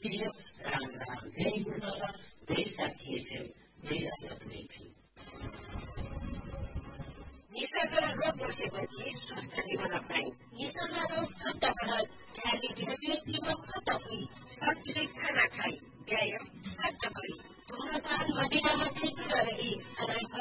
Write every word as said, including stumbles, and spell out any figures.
प्रिय राम राम जय गुरुदेव जय साथी थे जय अपने थे। निसर्ग रोग बसेपछि स्वस्थ जीवन अपनाई निसर्ग रोग छुट्टा भएर ख्याली दिनले जीवन खत्त हुई सन्तुलित खाना खाई व्यायाम सट्ट गरी धुम्रपान मदिरामा सेतु रही